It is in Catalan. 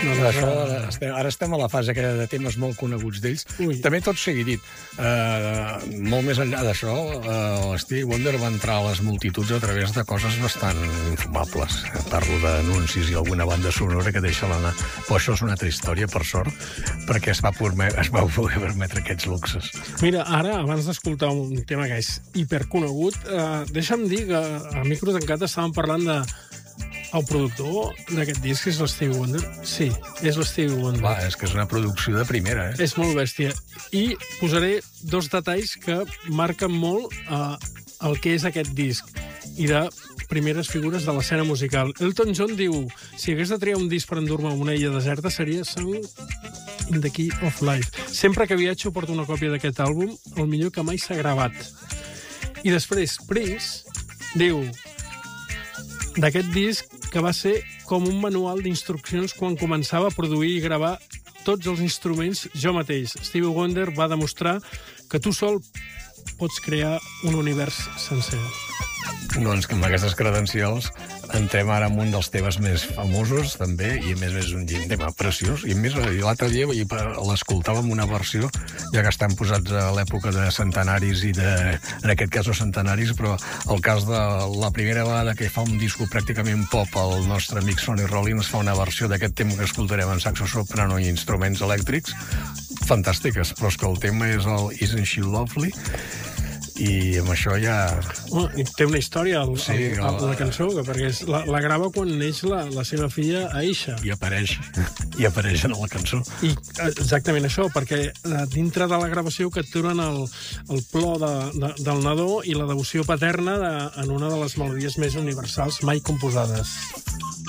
Això, ara estem a la fase aquella de temes molt coneguts d'ells. També tot sigui dit, molt més enllà d'això, Stevie Wonder va entrar a les multituds a través de coses bastant infumables. Parlo d'anuncis i alguna banda sonora que deixa l'anar. Però això és una altra història, per sort, perquè es va poder permetre aquests luxes. Mira, ara, abans d'escoltar un tema que és hiperconegut, deixa'm dir que a micro tancat estàvem parlant de el productor d'aquest disc és l'Stevie Wonder? Sí, és l'Stevie Wonder. Clar, és que és una producció de primera, eh? És molt bèstia. I posaré dos detalls que marquen molt el que és aquest disc i de primeres figures de l'escena musical. Elton John diu, si hagués de triar un disc per endur-me a una illa deserta seria Song in the Key of Life. Sempre que viatjo porto una còpia d'aquest àlbum, el millor que mai s'ha gravat. I després, Prince diu d'aquest disc que va ser com un manual d'instruccions quan començava a produir i gravar tots els instruments jo mateix. Stevie Wonder va demostrar que tu sol pots crear un univers sencer. Doncs amb aquestes credencials entrem ara en un dels temes més famosos, també, i a més és un tema preciós. I a més, l'altre dia l'escoltàvem una versió, ja que estan posats a l'època de centenaris i en aquest cas no centenaris, però el cas de la primera vegada que fa un disco pràcticament pop, el nostre amic Sonny Rollins fa una versió d'aquest tema que escoltarem en saxo soprano i instruments elèctrics, fantàstiques, però és que el tema és el Isn't She Lovely? I amb això ja... Té una història, la cançó, perquè la grava quan neix la seva filla Aisha. I apareix en la cançó. I exactament això, perquè dintre de la gravació capturen el plor del nadó i la devoció paterna en una de les melodies més universals mai composades.